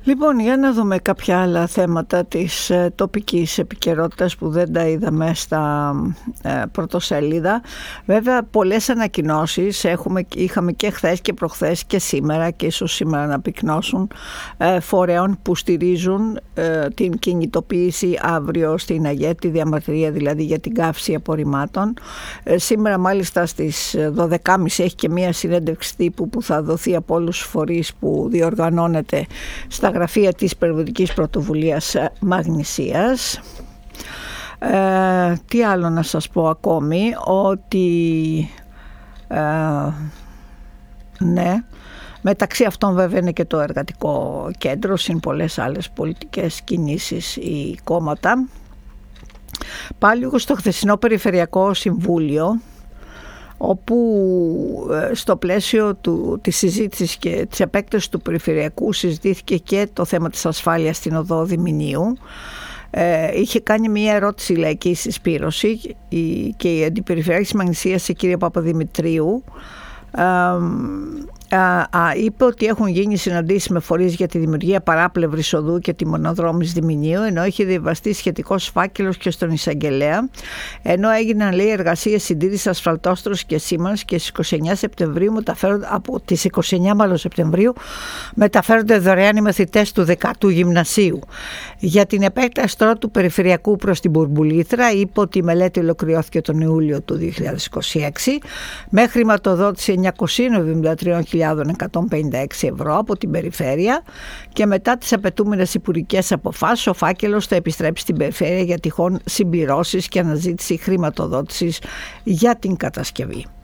Λοιπόν, για να δούμε κάποια άλλα θέματα της τοπικής επικαιρότητας που δεν τα είδαμε στα πρωτοσέλιδα. Βέβαια, πολλές ανακοινώσεις είχαμε και χθες και προχθές και σήμερα, και ίσως σήμερα να πυκνώσουν, φορέων που στηρίζουν την κινητοποίηση αύριο στην ΑΓΕ, τη διαμαρτυρία δηλαδή για την καύση απορριμμάτων. Σήμερα μάλιστα στις 12.30 έχει και μία συνέντευξη τύπου που θα δοθεί από όλους τους φορείς που διοργανώνεται στα γραφεία της Περιβαλλοντικής Πρωτοβουλίας Μαγνησίας. Τι άλλο να σας πω ακόμη, ότι ναι, μεταξύ αυτών βέβαια είναι και το Εργατικό Κέντρο, συν πολλές άλλες πολιτικές κινήσεις ή κόμματα. Πάλι λίγο στο χθεσινό Περιφερειακό Συμβούλιο, όπου στο πλαίσιο της συζήτησης και της επέκτασης του Περιφερειακού συζητήθηκε και το θέμα της ασφάλειας στην οδό Διμηνίου. Είχε κάνει μία ερώτηση η Λαϊκή Συσπήρωση και η Αντιπεριφερειάρχης Μαγνησίας, η κυρία Παπαδημητρίου, είπε ότι έχουν γίνει συναντήσεις με φορείς για τη δημιουργία παράπλευρης οδού και τη μονοδρόμης Διμηνίου, ενώ έχει διαβαστεί σχετικός φάκελος και στον εισαγγελέα, ενώ έγιναν, λέει, εργασίες συντήρησης ασφαλτόστρωσης και σήμανσης και στις 29 Σεπτεμβρίου από τις 29 Σεπτεμβρίου μεταφέρονται δωρεάν οι μαθητές του 10ου Γυμνασίου. Για την επέκταση τώρα του Περιφερειακού προς την Μπουρμπουλήθρα, είπε ότι η μελέτη ολοκληρώθηκε τον Ιούλιο του 2026 με χρηματοδότηση 973.156 ευρώ από την Περιφέρεια, και μετά τις απαιτούμενες υπουργικές αποφάσεις ο φάκελος θα επιστρέψει στην Περιφέρεια για τυχόν συμπληρώσεις και αναζήτηση χρηματοδότησης για την κατασκευή.